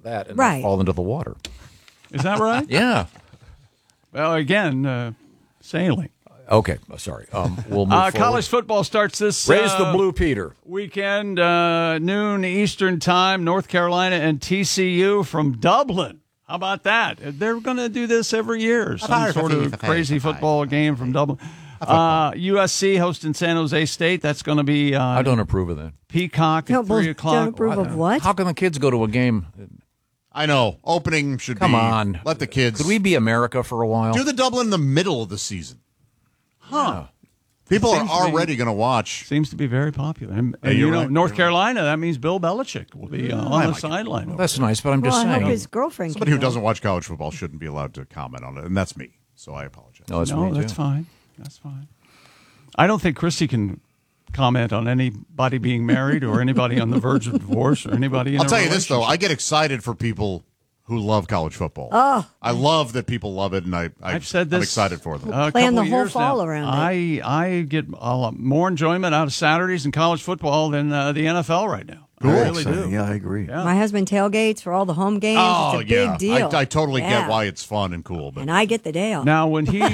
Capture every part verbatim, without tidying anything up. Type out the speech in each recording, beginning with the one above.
that and Right. fall into the water. Is that right? Yeah. Well, again, uh, sailing. Okay, sorry. Um, we'll move Uh, forward. college football starts this Raise uh, the blue, Peter. weekend, uh, noon Eastern time, North Carolina and T C U from Dublin. How about that? They're going to do this every year. Some sort of crazy football game from Dublin. Uh, U S C hosting San Jose State. That's going to be uh, I don't approve of that. Peacock Don't, at three don't o'clock. approve of what? How can the kids go to a game? I know. Opening should Come be. on. Let the kids. Could we be America for a while? do the Dublin in the middle of the season? Huh. People are Seems to be- already going to watch. Seems to be very popular. And, Yeah, and you're you know, right. North You're Carolina, that means Bill Belichick will be uh, on the sideline. over That's nice, but I'm well, just I hope saying. his girlfriend Somebody who can go. doesn't watch college football shouldn't be allowed to comment on it, and that's me. So I apologize. No, it's No, me, too. that's fine. That's fine. I don't think Christy can comment on anybody being married or anybody on the verge of divorce or anybody in I'll a tell you this though, relationship. I get excited for people who love college football. Oh. I love that people love it, and I, I I've said this. I'm excited for them. uh, a Plan couple the of whole years fall now. around I I get a lot more enjoyment out of Saturdays in college football than uh, the N F L right now. I really do. Yeah, I agree. Yeah. My husband tailgates for all the home games. Oh it's a yeah, big deal. I, I totally Yeah. get why it's fun and cool. But And I get the day off. Now when he,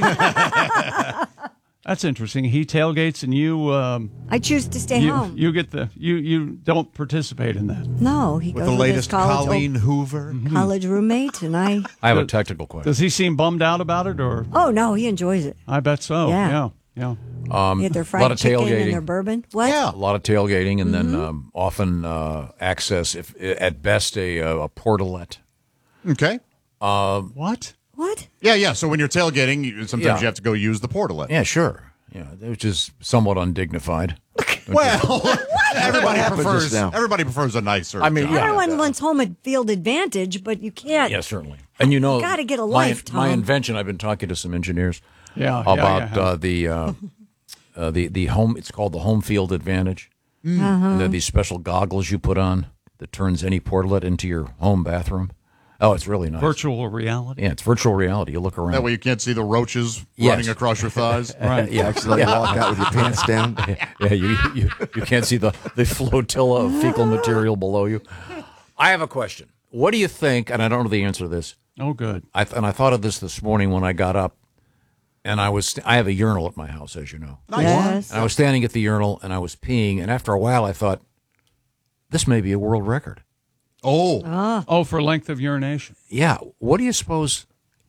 that's interesting. He tailgates and you um, I choose to stay you, home. you get the you you don't participate in that. no, he with goes the with latest his college, Colleen Hoover, old college roommate, and I. I have a technical question. Does he seem bummed out about it or? Oh no, he enjoys it. I bet so. Yeah. Yeah. Yeah. Um, They get their a lot fried of chicken tailgating. and their bourbon. What? Yeah. A lot of tailgating, and Mm-hmm. then um, often uh, access, if at best, a, a portalette. okay, What? What? yeah, yeah. So when you're tailgating, you, sometimes Yeah. you have to go use the portalet. Yeah, sure. Yeah, which is somewhat undignified. Well, everybody happened prefers just now? everybody prefers a nicer. I mean, job. yeah. Everyone wants home field advantage, but you can't. Yeah, certainly. And you know, Gotta get a my, life, Tom. my invention. I've been talking to some engineers Yeah, yeah, about yeah. Uh, the uh, uh, the the home. It's called the home field advantage. Uh-huh. And they're these special goggles you put on that turns any portalet into your home bathroom. Oh, it's really nice. Virtual reality. Yeah, it's virtual reality. You look around. That way you can't see the roaches Yes. running across your thighs. Right. Yeah, Accidentally walk out with your pants down. yeah, you, you you can't see the, the flotilla of fecal material below you. I have a question. What do you think? And I don't know the answer to this. Oh, good. I th- and I thought of this this morning when I got up, and I was I have a urinal at my house, as you know. Yes. And I was standing at the urinal and I was peeing, and after a while I thought, this may be a world record. Oh, Oh, for length of urination. Yeah. What do you suppose?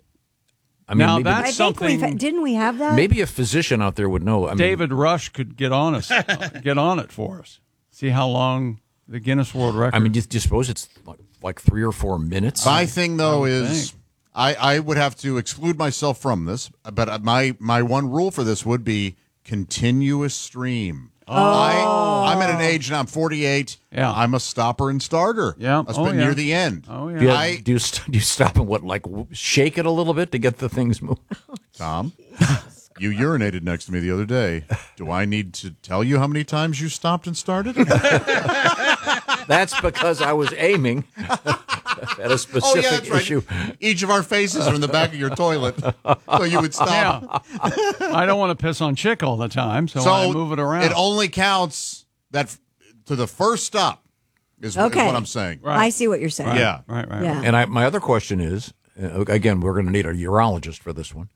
I mean, Now maybe, that's I think we've something. didn't we have that? maybe a physician out there would know. I mean, David Rush could get on us, uh, get on it for us. See how long the Guinness World Record. I mean, do you, do you suppose it's like, like three or four minutes? my thing though would is think. I I would have to exclude myself from this, but my my one rule for this would be continuous stream. Oh. I, I'm at an age now. I'm forty-eight. Yeah. I'm a stopper and starter. Yeah. I've Oh, been yeah. near the end. oh yeah. Do you, I- do, you st- do you stop and what, like w- shake it a little bit to get the things moving? Tom, you urinated next to me the other day. Do I need to tell you how many times you stopped and started? That's because I was aiming at a specific Oh, yeah, that's right. issue. Each of our faces are in the back of your toilet, so you would stop. Yeah. I don't want to piss on chick all the time, so, So I move it around. It only counts that f- to the first stop is, is Okay. what I'm saying. Right. I see what you're saying. Yeah. right, right, Yeah. right. And I, my other question is, uh, again, we're going to need a urologist for this one.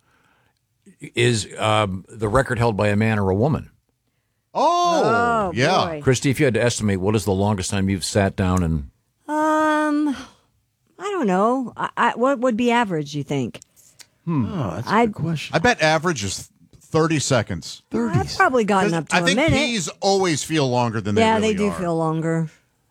Is um, the record held by a man or a woman? Oh, Oh, yeah. boy. Christy, if you had to estimate, what is the longest time you've sat down and Um, I don't know. I, I, what would be average? You think? Oh, that's a I- good question. I bet average is thirty seconds. I've probably gotten 'Cause up to I a think minute. peas always feel longer than they yeah, really they do are. feel longer.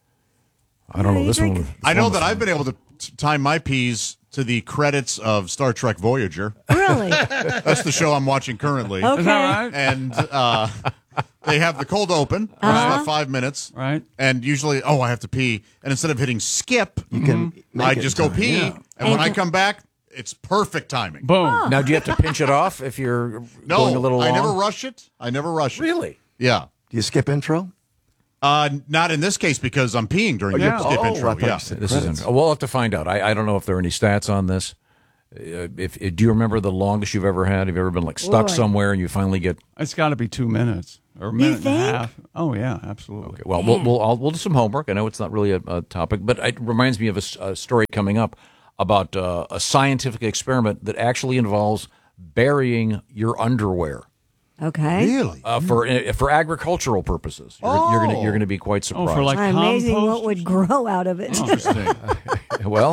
I don't know you this one. drink- this I know one that was- I've been able to t- time my peas to the credits of Star Trek Voyager. Really? That's the show I'm watching currently. Okay. Is that right? And uh, they have the cold open, which is Uh-huh. about five minutes. Right. And usually, oh, I have to pee. And instead of hitting skip, You can make I it just go time, pee. yeah. And when I And- come back, it's perfect timing. Boom. Now, do you have to pinch it off if you're No, going a little long? I never rush it. I never rush it. Really? Yeah. Do you skip intro? Uh, not in this case because I'm peeing during yeah. the skip Oh, intro. I thought Yeah. you said This credits. isn't. We'll have to find out. I, I don't know if there are any stats on this. Uh, if, if do you remember the longest you've ever had? Have you ever been like stuck Boy. somewhere and you finally get? It's got to be two minutes or a minute and a think? half. Oh yeah, absolutely. Okay, well, we'll we'll, I'll, we'll do some homework. I know it's not really a, a topic, but it reminds me of a, s- a story coming up about uh, a scientific experiment that actually involves burying your underwear Okay. Really? uh, for uh, for agricultural purposes. You're, you're gonna you're gonna be quite Oh, surprised. for like Amazing compost what would grow out of it. Interesting. well,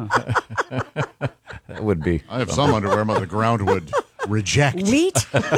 that would be. I have some underwear the ground would reject. Wheat?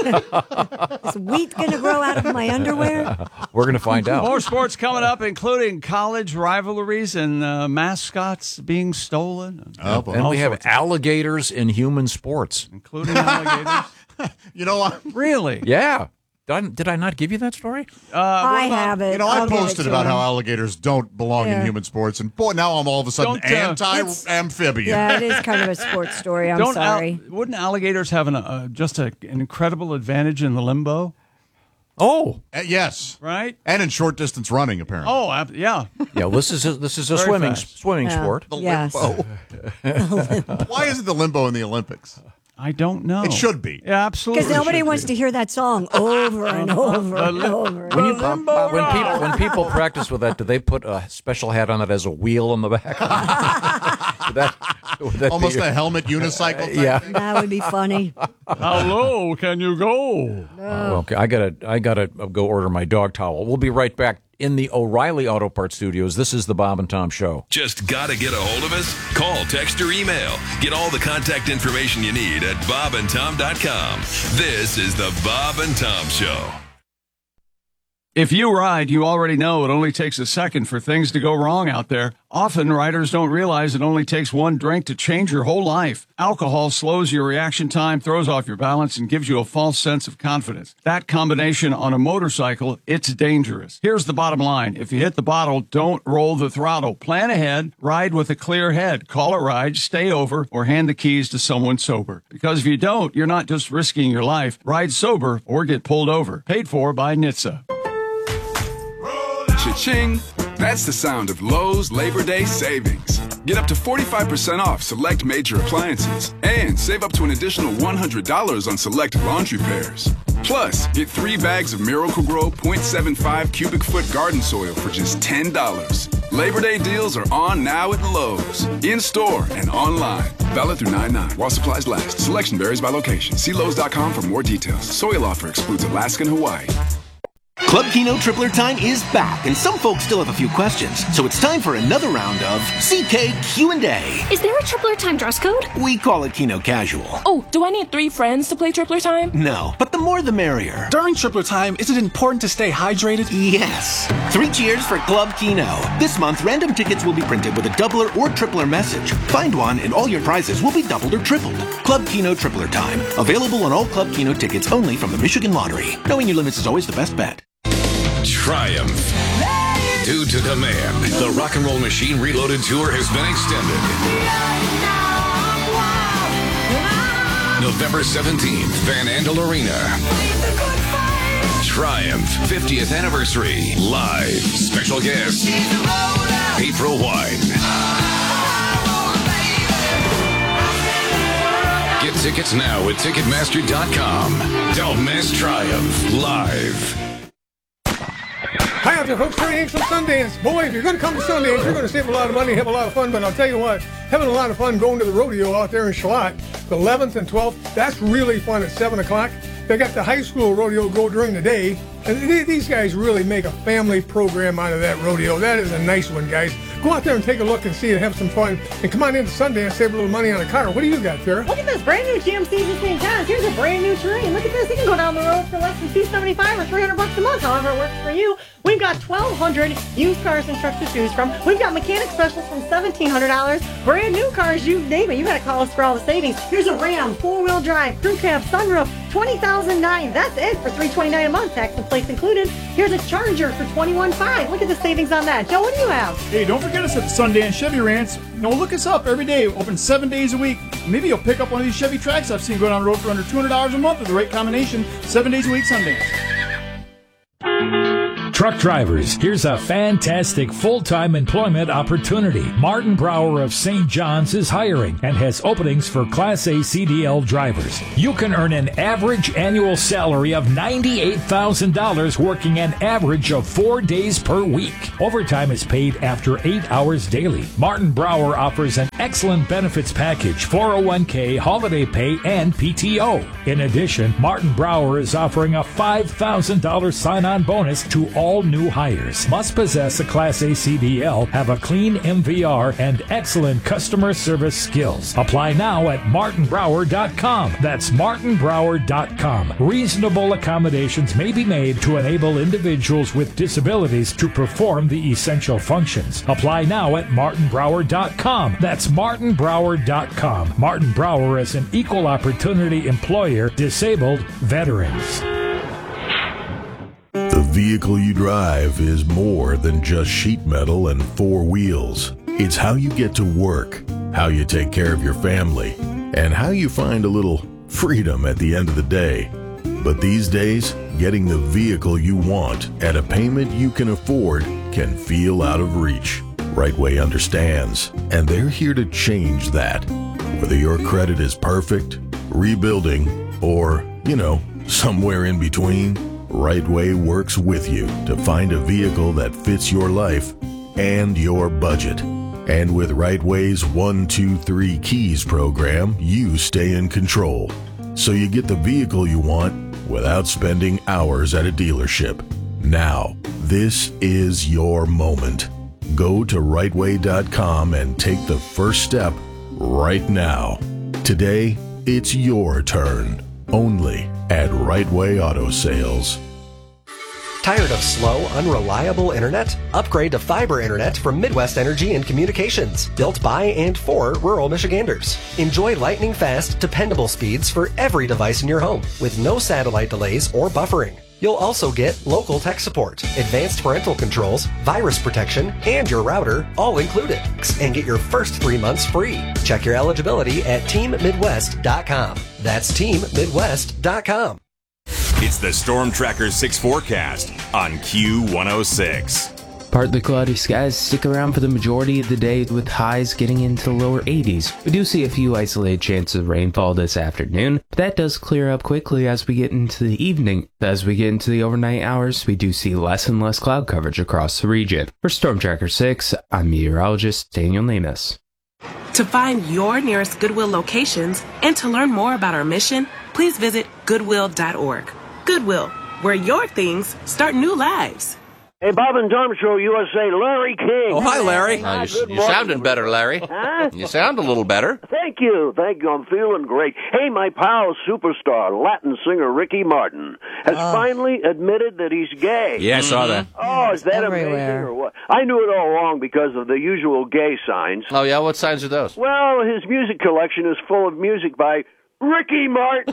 Is wheat going to grow out of my underwear? We're gonna find out. More sports coming up, including college rivalries and uh, mascots being stolen, Oh, boy. And we have alligators in human sports. including alligators. You know, I, Really? Yeah. Did I, did I not give you that story? I have it. you know, I I'll give it posted to about him. how alligators don't belong in Yeah. human sports, and boy, now I'm all of a sudden Don't, uh, anti-amphibian. Yeah, it is kind of a sports story. I'm Don't al- sorry. wouldn't alligators have an, uh, just a, an incredible advantage in the limbo? Oh, Uh, yes, Right? and in short distance running, apparently. Oh, ab- yeah. yeah. Well, this is a, this is a Very swimming fast. swimming Yeah. sport. Yes. Why isn't the limbo in the Olympics? I don't know. It should be. Yeah, absolutely. Because nobody should wants be. to hear that song over and over and over. When, you, when people when people practice with that, do they put a special hat on it as a wheel on the back? Would that, would that Almost be, a helmet unicycle thing. yeah. That would be funny. How low can you go? Uh, okay, I gotta I gotta go order my dog towel. We'll be right back in the O'Reilly Auto Parts Studios. This is the Bob and Tom Show. Just gotta get a hold of us? Call, text, or email. Get all the contact information you need at bob and tom dot com. This is the Bob and Tom Show. If you ride, you already know it only takes a second for things to go wrong out there. Often, riders don't realize it only takes one drink to change your whole life. Alcohol slows your reaction time, throws off your balance, and gives you a false sense of confidence. That combination on a motorcycle, it's dangerous. Here's the bottom line. If you hit the bottle, don't roll the throttle. Plan ahead, ride with a clear head. Call a ride, stay over, or hand the keys to someone sober. Because if you don't, you're not just risking your life. Ride sober or get pulled over. Paid for by N H T S A. Cha-ching! That's the sound of Lowe's Labor Day savings. Get up to forty-five percent off select major appliances and save up to an additional one hundred dollars on select laundry pairs. Plus, get three bags of Miracle-Gro point seven five cubic foot garden soil for just ten dollars. Labor Day deals are on now at Lowe's. In-store and online. Valid through nine nine while supplies last. Selection varies by location. See Lowe's dot com for more details. Soil offer excludes Alaska and Hawaii. Club Keno Tripler Time is back, and some folks still have a few questions. So it's time for another round of C K Q and A. Is there a Tripler Time dress code? We call it Keno Casual. Oh, do I need three friends to play Tripler Time? No, but the more the merrier. During Tripler Time, is it important to stay hydrated? Yes. Three cheers for Club Keno. This month, random tickets will be printed with a doubler or tripler message. Find one, and all your prizes will be doubled or tripled. Club Keno Tripler Time. Available on all Club Keno tickets only from the Michigan Lottery. Knowing your limits is always the best bet. Triumph. Due to demand, the Rock and Roll Machine Reloaded Tour has been extended. November seventeenth, Van Andel Arena. Triumph fiftieth Anniversary. Live. Special guest, April Wine. Get tickets now at Ticketmaster dot com. Don't miss Triumph. Live. Hi out there, folks. Terry Hanks from Sundance. Boy, if you're going to come to Sundance, you're going to save a lot of money, have a lot of fun. But I'll tell you what, having a lot of fun going to the rodeo out there in Charlotte, the eleventh and twelfth, that's really fun at seven o'clock. They got the high school rodeo go during the day. And th- these guys really make a family program out of that rodeo. That is a nice one, guys. Go out there and take a look and see and have some fun. And come on into Sundance, save a little money on a car. What do you got, Farrah? Look at this brand new G M C Saint John's. Here's a brand new Terrain. Look at this. You can go down the road for less than two seventy-five or three hundred bucks a month, however it works for you. We've got twelve hundred used cars and trucks to choose from. We've got mechanic specials from seventeen hundred dollars. Brand new cars, you name it. You got to call us for all the savings. Here's a Ram, four-wheel drive, crew cab, sunroof, twenty thousand nine. That's it for three hundred twenty-nine dollars a month, tax and plates included. Here's a Charger for twenty-one five. Look at the savings on that. Joe, what do you have? Hey, don't forget us at the Sundance Chevy Ranch. You know, look us up every day. Open seven days a week. Maybe you'll pick up one of these Chevy Tracks I've seen go down the road for under two hundred dollars a month with the right combination. Seven days a week, Sundance. Truck drivers, here's a fantastic full-time employment opportunity. Martin Brower of Saint John's is hiring and has openings for Class A C D L drivers. You can earn an average annual salary of ninety-eight thousand dollars working an average of four days per week. Overtime is paid after eight hours daily. Martin Brower offers an excellent benefits package, four oh one k, holiday pay, and P T O. In addition, Martin Brower is offering a five thousand dollars sign-on bonus to all new hires. Must possess a Class A C D L, have a clean M V R, and excellent customer service skills. Apply now at martin brower dot com. That's martin brower dot com. Reasonable accommodations may be made to enable individuals with disabilities to perform the essential functions. Apply now at martin brower dot com. That's martin brower dot com. Martin Brower is an equal opportunity employer, disabled veterans. The vehicle you drive is more than just sheet metal and four wheels. It's how you get to work, how you take care of your family, and how you find a little freedom at the end of the day. But these days, getting the vehicle you want at a payment you can afford can feel out of reach. Rightway understands, and they're here to change that. Whether your credit is perfect, rebuilding, or, you know, somewhere in between, Rightway works with you to find a vehicle that fits your life and your budget. And with Rightway's one two three Keys program, you stay in control. So you get the vehicle you want without spending hours at a dealership. Now, this is your moment. Go to rightway dot com and take the first step right now. Today, it's your turn. Only at Rightway Auto Sales. Tired of slow, unreliable internet? Upgrade to fiber internet from Midwest Energy and Communications, built by and for rural Michiganders. Enjoy lightning fast, dependable speeds for every device in your home, with no satellite delays or buffering. You'll also get local tech support, advanced parental controls, virus protection, and your router all included. And get your first three months free. Check your eligibility at team midwest dot com. That's team midwest dot com. It's the Storm Tracker six forecast on Q one oh six. Partly cloudy skies stick around for the majority of the day, with highs getting into the lower eighties. We do see a few isolated chances of rainfall this afternoon, but that does clear up quickly as we get into the evening. As we get into the overnight hours, we do see less and less cloud coverage across the region. For Storm Tracker six, I'm meteorologist Daniel Namus. To find your nearest Goodwill locations and to learn more about our mission, please visit goodwill dot org. Goodwill, where your things start new lives. Hey, Bob and Tom Show, U S A, Larry King. Oh, hi, Larry. Ah, Uh, you're you're sounding better, Larry. Huh? You sound a little better. Thank you. Thank you. I'm feeling great. Hey, my pal, superstar, Latin singer Ricky Martin has Oh. finally admitted that he's gay. Yeah, I saw that. Oh, is that amazing Everywhere. or what? I knew it all wrong because of the usual gay signs. Oh, yeah? What signs are those? Well, his music collection is full of music by Ricky Martin.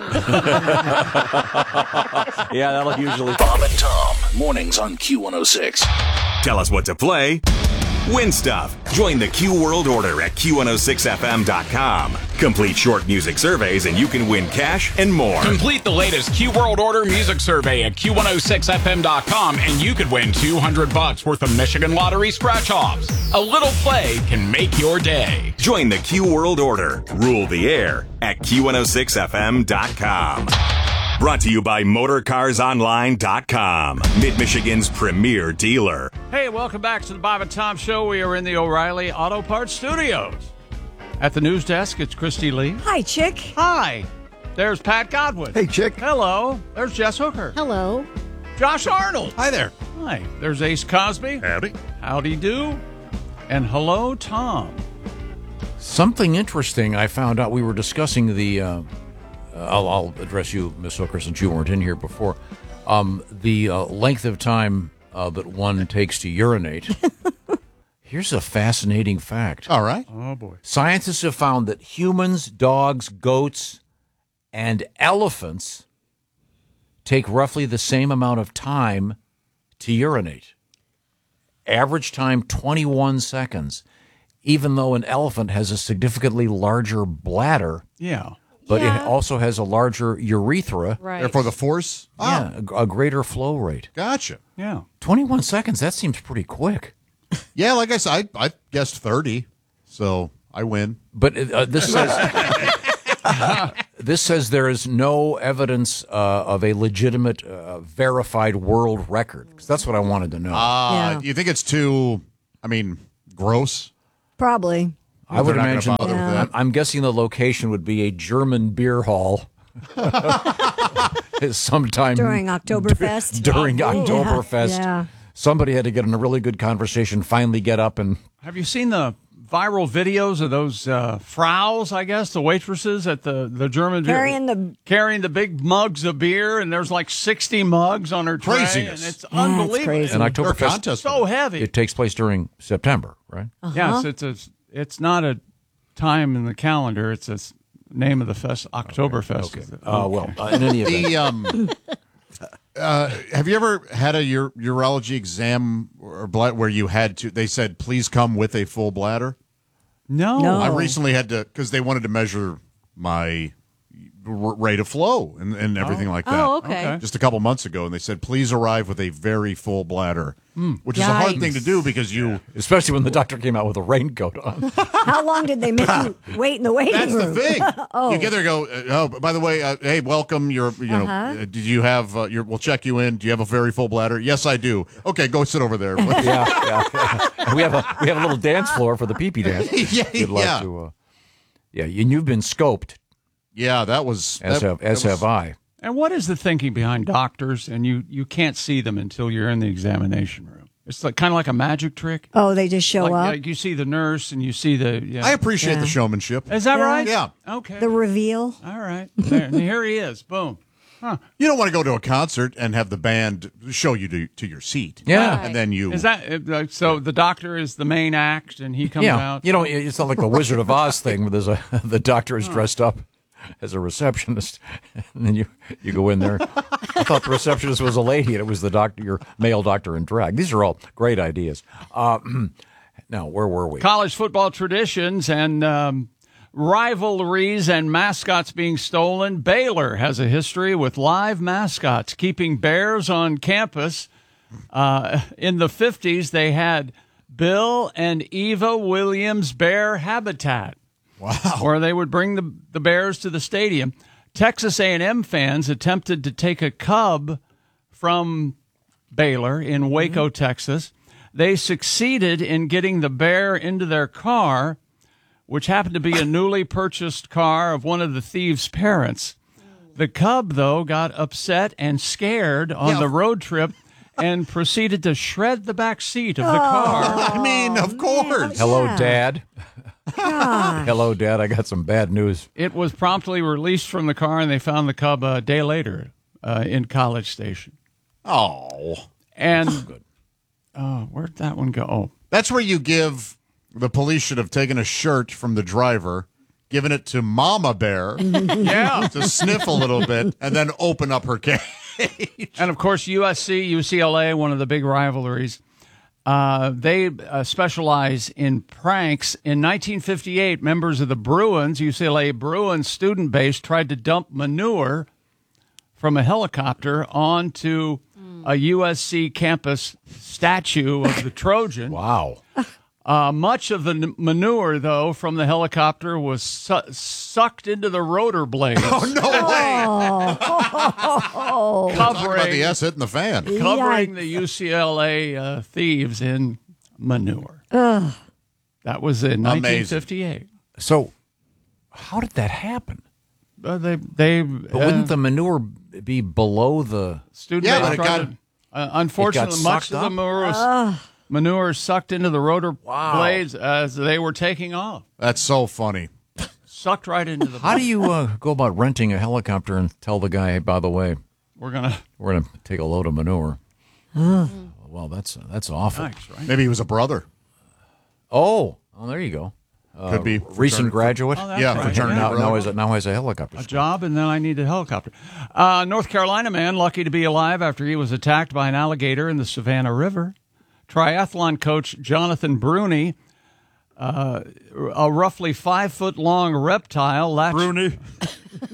Yeah, that'll usually... Bob and Tom, mornings on Q one oh six. Tell us what to play. Win stuff. Join the Q World Order at Q one oh six F M dot com. Complete short music surveys and you can win cash and more. Complete the latest Q World Order music survey at Q one oh six F M dot com and you could win two hundred bucks worth of Michigan Lottery scratch-offs. A little play can make your day. Join the Q World Order. Rule the air at Q one oh six F M dot com. Brought to you by motor cars online dot com, Mid-Michigan's premier dealer. Hey, welcome back to the Bob and Tom Show. We are in the O'Reilly Auto Parts Studios. At the news desk, it's Christy Lee. Hi, Chick. Hi. There's Pat Godwin. Hey, Chick. Hello. There's Jess Hooker. Hello. Josh Arnold. Hi there. Hi. There's Ace Cosby. Howdy. Howdy do. And hello, Tom. Something interesting I found out. We were discussing the... Uh, I'll, I'll address you, Miss Hooker, since you weren't in here before. Um, the uh, length of time uh, that one takes to urinate. Here's a fascinating fact. All right. Oh, boy. Scientists have found that humans, dogs, goats, and elephants take roughly the same amount of time to urinate. Average time, twenty-one seconds. Even though an elephant has a significantly larger bladder. Yeah. but Yeah. it also has a larger urethra. Right. Therefore, the force. Yeah, a, a greater flow rate. Gotcha. Yeah. twenty-one seconds, that seems pretty quick. Yeah, like I said, I, I guessed thirty, so I win. But uh, this says this says there is no evidence uh, of a legitimate, uh, verified world record. 'Cause that's what I wanted to know. Uh, Yeah. You think it's too, I mean, gross? Probably. I would They're not gonna imagine. bother with Yeah. that. I'm guessing the location would be a German beer hall. Sometime During Oktoberfest. During Yeah. Oktoberfest. Yeah. Somebody had to get in a really good conversation, finally get up and. Have you seen the viral videos of those uh, Fraus, I guess, the waitresses at the, the German Carrying the carrying the big mugs of beer, and there's like sixty mugs on her tray, Craziness. and it's Yeah, it's unbelievable. crazy. And They're Oktoberfest, contest so heavy. it takes place during September, right? Uh-huh. Yes, it's a, it's not a time in the calendar. It's a s- name of the fest, Oktoberfest. Okay. Is it? Uh, well, uh, in any event. The um, uh, have you ever had a ur- urology exam or blood where you had to? They said, "Please come with a full bladder." No. No. I recently had to because they wanted to measure my r- rate of flow and, and everything like that. Oh, okay. Okay. Just a couple months ago, and they said, "Please arrive with a very full bladder," which is a hard Yikes. thing to do because you. Especially when the doctor came out with a raincoat on. How long did they make you wait in the waiting That's room? the thing. Oh. You get there, and go. Uh, oh, by the way, uh, hey, welcome. You're, you know, Uh-huh. uh, did you have? Uh, your, we'll check you in. Do you have a very full bladder? Yes, I do. Okay, go sit over there. yeah, yeah, yeah. And we have a we have a little dance floor for the pee pee dance. Yeah, if you'd like yeah. to, uh, yeah, and you've been scoped, Yeah, that was as that- have as that was- have I. And what is the thinking behind doctors? And you, you can't see them until you're in the examination room. It's like kind of like a magic trick. Oh, they just show Like, up. like you see the nurse and you see the. Yeah. I appreciate Yeah. the showmanship. Is that Yeah. right? Yeah. Okay. The reveal. All right. There, and here he is. Boom. Huh. You don't want to go to a concert and have the band show you to, to your seat. Yeah. And then you. Is that uh, so? The doctor is the main act, and he comes Yeah, out. you know, it's not like the Wizard of Oz thing where there's a the doctor is dressed up as a receptionist, and then you you go in there. I thought the receptionist was a lady, and it was the doctor, your male doctor in drag. These are all great ideas. Uh, now, where were we? College football traditions and um, rivalries and mascots being stolen. Baylor has a history with live mascots keeping bears on campus. Uh, in the fifties, they had Bill and Eva Williams Bear Habitat. Wow. Where they would bring the, the bears to the stadium. Texas A and M fans attempted to take a cub from Baylor in Waco, Texas. They succeeded in getting the bear into their car, which happened to be a newly purchased car of one of the thieves' parents. The cub, though, got upset and scared on Yeah. the road trip and proceeded to shred the back seat of the car. I mean, of course. Hello, Yeah. Dad. Gosh. Hello, Dad. I got some bad news. It was promptly released from the car, and they found the cub a day later uh, in College Station. Oh. And uh, where'd that one go? Oh, That's where you give. The police should have taken a shirt from the driver, given it to Mama Bear yeah. to sniff a little bit, and then open up her cage. And of course, U S C, U C L A, one of the big rivalries. Uh, they uh, specialize in pranks. In nineteen fifty-eight, members of the Bruins, U C L A Bruins student base, tried to dump manure from a helicopter onto a U S C campus statue of the Trojan. Wow. Uh, much of the n- manure, though, from the helicopter was su- sucked into the rotor blades. Oh, no way. Oh. Talk about the covering, S hitting the fan. covering the U C L A uh, thieves in manure. Ugh. That was in Amazing. nineteen fifty-eight. So, how did that happen? Uh, they, they, But wouldn't the manure be below the student Yeah, base but it tried got- to- uh, unfortunately, it much got of the sucked manure was, Ugh. manure sucked into the rotor Wow. blades as they were taking off. That's so funny. Sucked right into the. How do you uh, go about renting a helicopter and tell the guy, hey, by the way, We're gonna. we're going to take a load of manure? Well, that's that's awful. Thanks, right? Maybe he was a brother. Oh, oh, there you go. Uh, Could be. recent graduate. Oh, that's Yeah, right. fraternity now, brother. now, has a, now has a helicopter. A job, and then I need a helicopter. Uh, North Carolina man lucky to be alive after he was attacked by an alligator in the Savannah River. Triathlon coach Jonathan Bruni, uh, a roughly five foot long reptile latched, Bruni.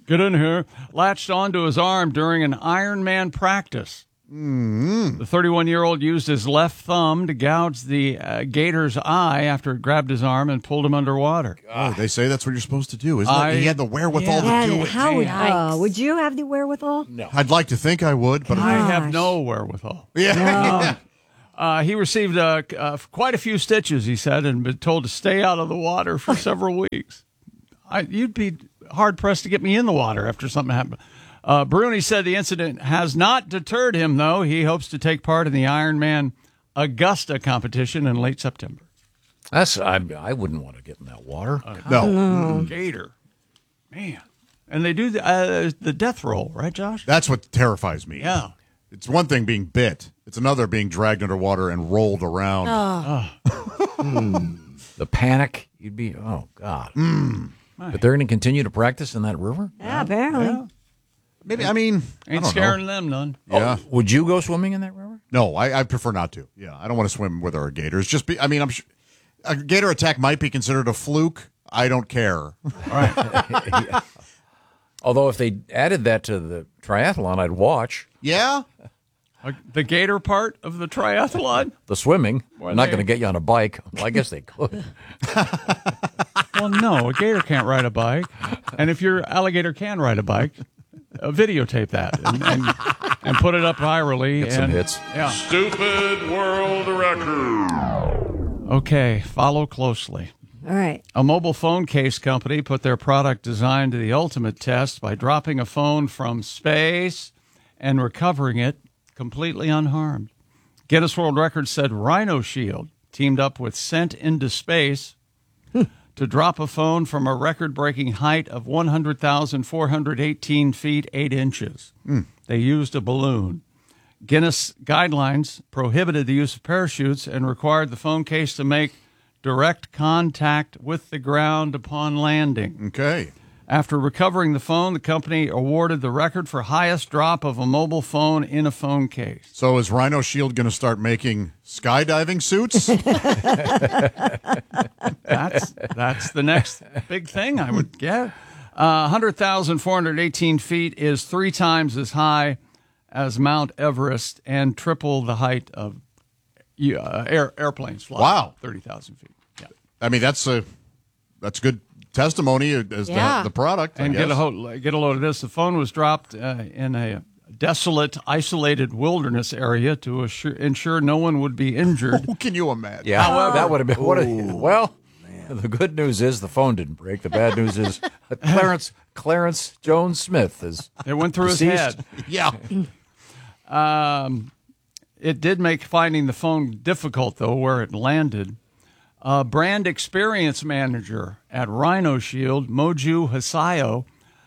get in here, latched onto his arm during an Ironman practice. Mm-hmm. The thirty-one-year-old used his left thumb to gouge the uh, gator's eye after it grabbed his arm and pulled him underwater. Oh, they say that's what you're supposed to do, isn't I- it? He had the wherewithal Yeah. to do And it. how would, Man. uh, would you have the wherewithal? No. I'd like to think I would, but I have Gosh. no wherewithal. yeah. Uh, he received uh, uh, quite a few stitches, he said, and been told to stay out of the water for several weeks. I, you'd be hard-pressed to get me in the water after something happened. Uh, Bruni said the incident has not deterred him, though. He hopes to take part in the Ironman Augusta competition in late September. That's I. I wouldn't want to get in that water. No. Gator. Man. And they do the, uh, the death roll, right, Josh? That's what terrifies me. Yeah. It's one thing being bit. It's another being dragged underwater and rolled around. Oh. The panic. You'd be. Oh God. Mm. But they're going to continue to practice in that river. Yeah, apparently. Yeah. Maybe, I mean, I Ain't don't scaring know. them none. Yeah. Oh, would you go swimming in that river? No, I, I prefer not to. Yeah, I don't want to swim where there are gators. Just be, I mean, I'm sure a gator attack might be considered a fluke. I don't care. Yeah. Although if they added that to the triathlon, I'd watch. Yeah. Uh, the gator part of the triathlon? The swimming. Well, not they- going to get you on a bike. Well, I guess they could. Well, no, a gator can't ride a bike. And if your alligator can ride a bike, uh, videotape that and, and, and put it up virally. Get some and, hits. Yeah. Stupid world record. Okay, follow closely. All right. A mobile phone case company put their product design to the ultimate test by dropping a phone from space and recovering it completely unharmed. Guinness World Records said Rhino Shield teamed up with Sent into Space to drop a phone from a record-breaking height of one hundred thousand four hundred eighteen feet, eight inches. Mm. They used a balloon. Guinness guidelines prohibited the use of parachutes and required the phone case to make direct contact with the ground upon landing. Okay. After recovering the phone, the company awarded the record for highest drop of a mobile phone in a phone case. So is Rhino Shield going to start making skydiving suits? That's that's the next big thing, I would get. Uh, one hundred thousand four hundred eighteen feet is three times as high as Mount Everest and triple the height of uh, air, airplanes flying. Wow. thirty thousand feet. Yeah. I mean, that's a that's good testimony as Yeah. the, the product. I And get a, guess. ho- get a load of this. The phone was dropped uh, in a desolate, isolated wilderness area to assure, ensure no one would be injured. Can you imagine? Yeah, However- that would have been. What a, well, the good news is the phone didn't break. The bad news is Clarence Clarence Jones Smith is. It went through deceased. his head. Yeah. Um, it did make finding the phone difficult, though, where it landed. Uh, brand experience manager at Rhino Shield, Moju Hasayo,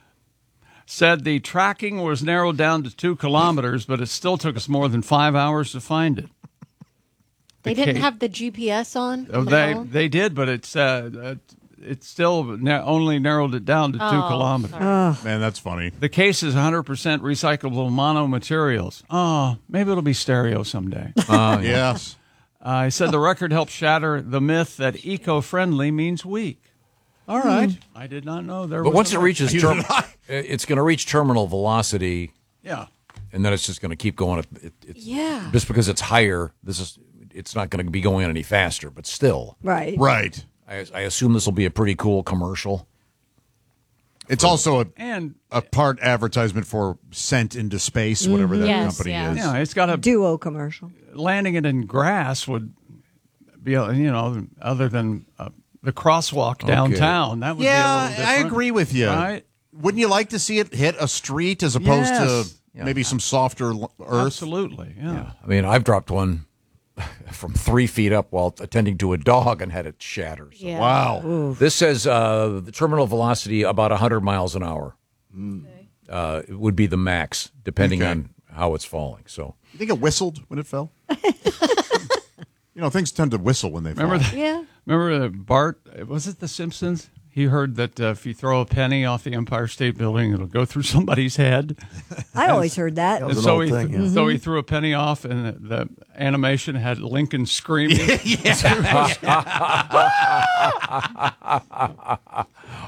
said the tracking was narrowed down to two kilometers, but it still took us more than five hours to find it. They The didn't ca- have the G P S on? Oh, on the they phone? they did, but it's uh, uh, it still na- only narrowed it down to two Oh, kilometers. Oh. Man, that's funny. The case is one hundred percent recyclable mono materials. Oh, maybe it'll be stereo someday. Uh, Yes. Uh, he said the record helped shatter the myth that eco-friendly means weak. All right. I did not know there But was once a it reaches, record. term, it's going to reach terminal velocity, Yeah. and then it's just going to keep going. It, it's, Yeah. Just because it's higher, this is it's not going to be going any faster. But still, Right. Right. I, I assume this will be a pretty cool commercial. It's also a, And a part advertisement for Sent into Space, whatever that Yes, company yeah. is. yeah, it's got a Duo commercial. landing it in grass would be, a- you know, other than uh, the crosswalk downtown. That would be a Yeah, little I different, agree with you. Right? Wouldn't you like to see it hit a street as opposed Yes. to maybe some softer l- earth? Absolutely. Yeah. I mean, I've dropped one from three feet up while attending to a dog and had it shatter. So. Yeah. Wow. This says uh, the terminal velocity about one hundred miles an hour. Uh, it would be the max, depending Okay. on how it's falling. So You think it whistled when it fell? You know, things tend to whistle when they Remember fall. that? Yeah. Remember that Bart? Was it The Simpsons? He heard that uh, if you throw a penny off the Empire State Building, it'll go through somebody's head. I always heard that. That was And an so old he, thing, yeah. so he threw a penny off, and the, the animation had Lincoln screaming.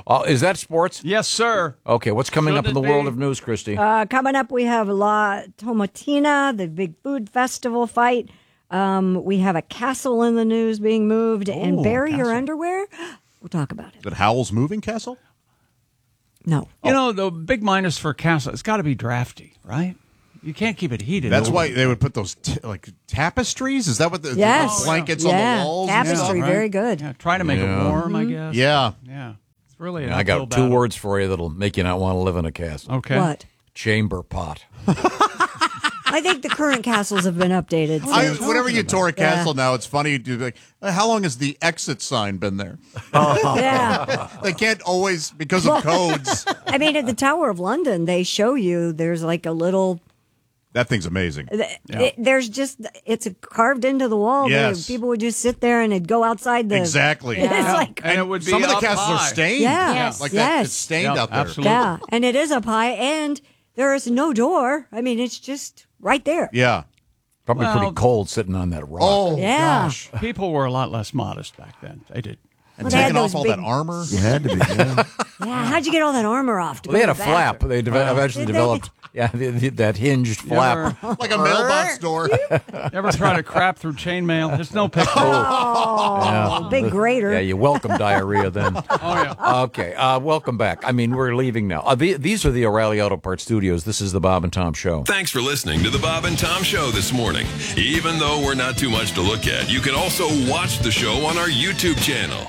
Uh, is that sports? Yes, sir. Okay, what's coming Shouldn't up in the it world be? of news, Christy? Uh, coming up, we have La Tomatina, the big food festival fight. Um, we have a castle in the news being moved, and Oh, bury your castle. underwear. We'll talk about it. Is it Howell's Moving Castle? No. You know, the big minus for castle, it's got to be drafty, right? You can't keep it heated. That's over. why they would put those t- like tapestries. Is that what the, Yes. the blankets Yeah. on the walls? and Tapestry, stuff? very good. Yeah, try to make Yeah. it warm, I Mhm. guess. Yeah. Yeah. It's really an I got uphill two battle. words for you that'll make you not want to live in a castle. Okay. What? Chamber pot. I think the current castles have been updated. I, since- whenever you tour a Yeah. castle now, it's funny. You do like, "Uh, how long has the exit sign been there? Yeah. They can't always because of codes. I mean, at the Tower of London, they show you there's like a little. That thing's amazing. th- it- there's just it's carved into the wall. There. Yes. People would just sit there and it'd go outside the. Exactly. It's Yeah. like and it would be Some of the up castles high. are stained. Yeah. Yes. Like that. Yes. It's stained Yep, out there. absolutely. yeah, and it is up high, and there is no door. I mean, it's just right there. Yeah. Probably Well- pretty cold sitting on that rock. Oh, Yeah. gosh. People were a lot less modest back then. They did. And Well, they had taking off those all big- that armor. You had to be. Yeah. Yeah, how'd you get all that armor off? To Well, they go had to a the flap. bathroom? They de- eventually Did they? developed, yeah, the, the, that hinged You flap. ever, Like a mailbox door. ever try to crap through chainmail? There's no picture. Oh, Yeah. big grater. Yeah, you welcome diarrhea then. Oh, yeah. Okay, uh, welcome back. I mean, we're leaving now. Uh, the, these are the O'Reilly Auto Parts Studios. This is the Bob and Tom Show. Thanks for listening to the Bob and Tom Show this morning. Even though we're not too much to look at, you can also watch the show on our YouTube channel.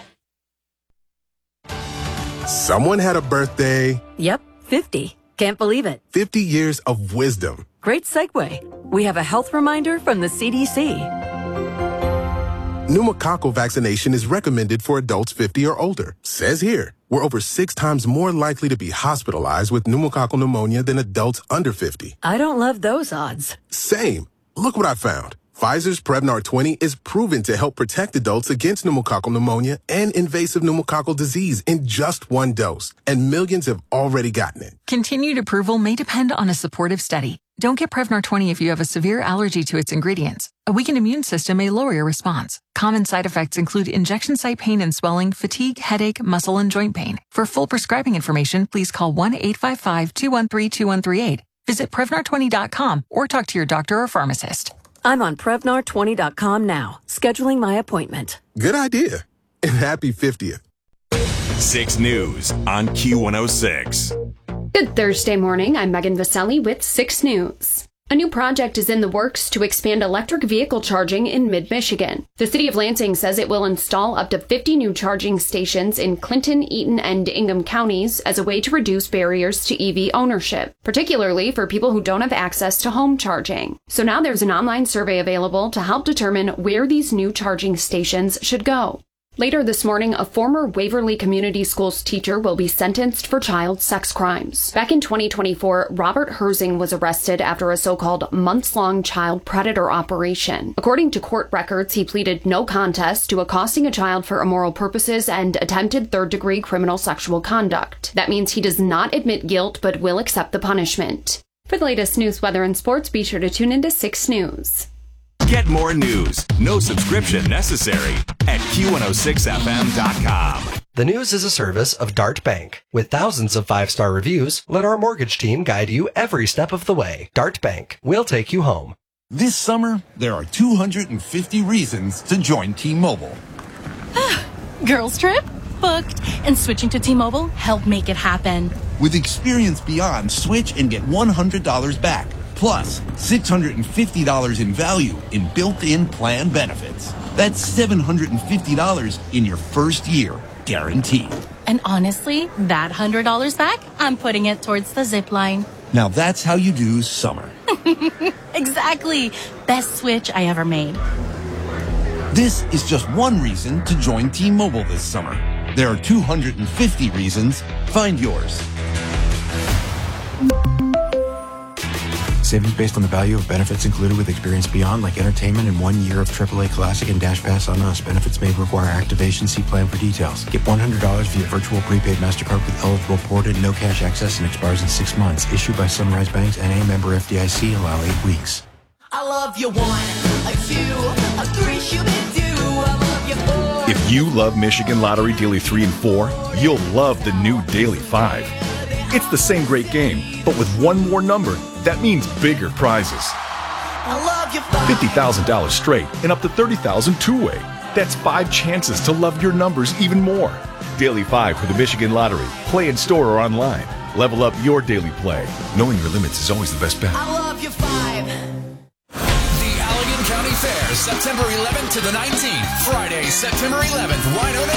Someone had a birthday. Yep, fifty. Can't believe it. fifty years of wisdom. Great segue. We have a health reminder from the C D C. Pneumococcal vaccination is recommended for adults fifty or older. Says here, we're over six times more likely to be hospitalized with pneumococcal pneumonia than adults under fifty. I don't love those odds. Same. Look what I found. Pfizer's Prevnar twenty is proven to help protect adults against pneumococcal pneumonia and invasive pneumococcal disease in just one dose. And millions have already gotten it. Continued approval may depend on a supportive study. Don't get Prevnar twenty if you have a severe allergy to its ingredients. A weakened immune system may lower your response. Common side effects include injection site pain and swelling, fatigue, headache, muscle, and joint pain. For full prescribing information, please call one eight five five, two one three, two one three eight. Visit Prevnar twenty dot com or talk to your doctor or pharmacist. I'm on Prevnar twenty dot com now, scheduling my appointment. Good idea. And happy fiftieth. six News on Q one oh six. Good Thursday morning. I'm Megan Vaselli with six News. A new project is in the works to expand electric vehicle charging in mid-Michigan. The city of Lansing says it will install up to fifty new charging stations in Clinton, Eaton, and Ingham counties as a way to reduce barriers to E V ownership, particularly for people who don't have access to home charging. So now there's an online survey available to help determine where these new charging stations should go. Later this morning, a former Waverly Community Schools teacher will be sentenced for child sex crimes. Back in twenty twenty-four, Robert Herzing was arrested after a so-called months-long child predator operation. According to court records, he pleaded no contest to accosting a child for immoral purposes and attempted third-degree criminal sexual conduct. That means he does not admit guilt but will accept the punishment. For the latest news, weather, and sports, be sure to tune into six News. Get more news, no subscription necessary, at Q one oh six F M dot com. The News is a service of Dart Bank. With thousands of five-star reviews, let our mortgage team guide you every step of the way. Dart Bank. We'll take you home. This summer, there are two hundred fifty reasons to join T-Mobile. Girls trip? Booked. And switching to T-Mobile helped make it happen. With Experience Beyond, switch and get one hundred dollars back. Plus, six hundred fifty dollars in value in built-in plan benefits. That's seven hundred fifty dollars in your first year, guaranteed. And honestly, that one hundred dollars back, I'm putting it towards the zip line. Now that's how you do summer. Exactly. Best switch I ever made. This is just one reason to join T-Mobile this summer. There are two hundred fifty reasons. Find yours. Savings based on the value of benefits included with Experience Beyond, like entertainment and one year of triple A Classic and Dash Pass on Us. Benefits may require activation. See plan for details. Get one hundred dollars via virtual prepaid MasterCard with eligible ported, no cash access, and expires in six months. Issued by Sunrise Banks, N A member F D I C. Allow eight weeks. I love you one, a two, a three, shoot me do. I love you four. If you love Michigan Lottery Daily three and four, you'll love the new Daily five. It's the same great game, but with one more number, that means bigger prizes. fifty thousand dollars straight and up to thirty thousand dollars two-way. That's five chances to love your numbers even more. Daily five for the Michigan Lottery. Play in store or online. Level up your daily play. Knowing your limits is always the best bet. I love you five. The Allegan County Fair, September eleventh to the nineteenth. Friday, September eleventh, Winona,